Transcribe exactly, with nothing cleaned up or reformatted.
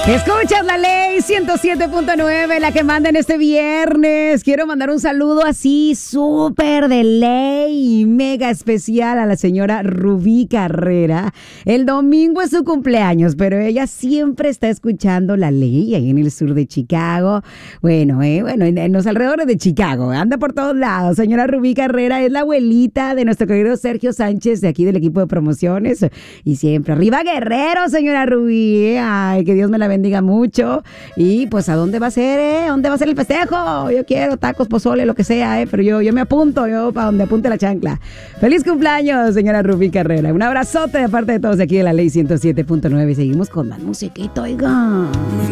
Escuchas la ley ciento siete punto nueve, la que manda en este viernes. Quiero mandar un saludo así súper de ley, mega especial a la señora Rubí Carrera. El domingo es su cumpleaños, pero ella siempre está escuchando la ley ahí en el sur de Chicago. Bueno, eh, bueno, en, en los alrededores de Chicago, anda por todos lados. Señora Rubí Carrera es la abuelita de nuestro querido Sergio Sánchez, de aquí del equipo de promociones. Y siempre, arriba Guerrero, señora Rubí. Ay, que Dios me la bendiga mucho. Y pues, ¿a dónde va a ser, eh? ¿A dónde va a ser el festejo? Yo quiero tacos, pozole, lo que sea, eh. Pero yo, yo me apunto, yo para donde apunte la chancla. ¡Feliz cumpleaños, señora Rubí Carrera! Un abrazote de parte de todos de aquí de la ley ciento siete punto nueve. Seguimos con más musiquito, oigan.